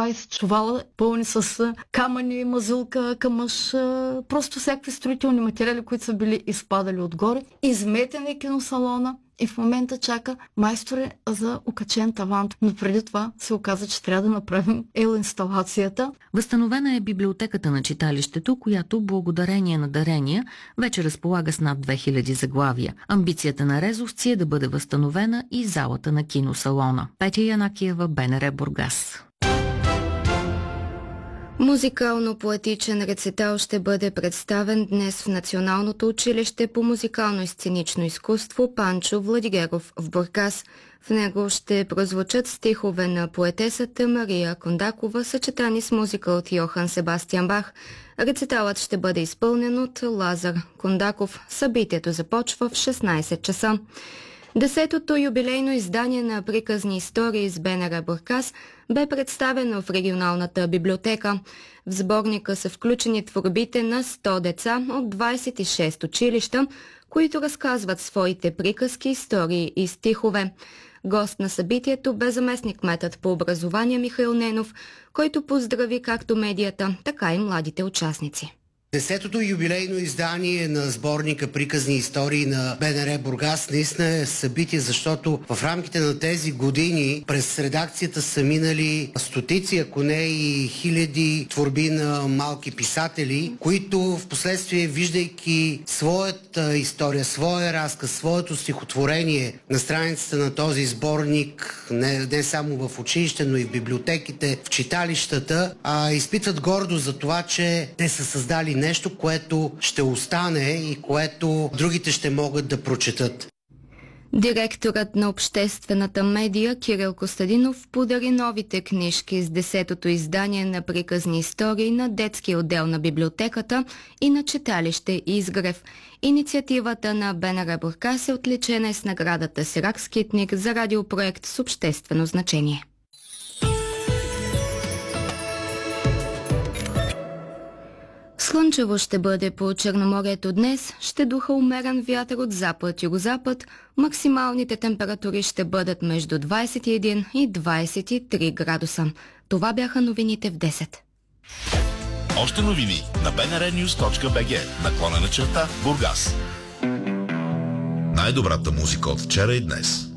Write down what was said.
20 чувала, пълни с камъни, мазулка, камъш, просто всякакви строителни материали, които са били изпадали отгоре. Изметен е киносалона и в момента чака майстори за окачен таван. Но преди това се оказа, че трябва да направим инсталацията. Възстановена е библиотеката на читалището, която благодарение на дарения вече разполага с над 2000 заглавия. Амбицията на резовци е да бъде възстановена и залата на киносалона. Петя Янакиева, БНР Бургас. Музикално-поетичен рецитал ще бъде представен днес в Националното училище по музикално и сценично изкуство Панчо Владигеров в Бургас. В него ще прозвучат стихове на поетесата Мария Кондакова, съчетани с музика от Йохан Себастиан Бах. Рециталът ще бъде изпълнен от Лазар Кондаков. Събитието започва в 16 часа. 10-то юбилейно издание на приказни истории с БНР Бургас бе представено в регионалната библиотека. В сборника са включени творбите на 100 деца от 26 училища, които разказват своите приказки, истории и стихове. Гост на събитието бе заместник-кметът по образование Михаил Ненов, който поздрави както медията, така и младите участници. 10-то юбилейно издание на сборника приказни истории на БНР Бургас наистина е събитие, защото в рамките на тези години през редакцията са минали стотици, ако не и хиляди творби на малки писатели, които в последствие, виждайки своята история, своя разказ, своето стихотворение на страницата на този сборник, не само в училище, но и в библиотеките, в читалищата, изпитват гордост за това, че те са създали нещо, което ще остане и което другите ще могат да прочетат. Директорът на обществената медия Кирил Костадинов подари новите книжки с 10-то издание на приказни истории на детския отдел на библиотеката и на читалище Изгрев. Инициативата на БНР Бургас е отличена с наградата Сирак Скитник за радиопроект с обществено значение. Слънчево ще бъде по Черноморието днес, ще духа умерен вятър от запад-югозапад, максималните температури ще бъдат между 21 и 23 градуса. Това бяха новините в 10. Още новини на bnrnews.bg /Бургас. Най-добрата музика от вчера и днес.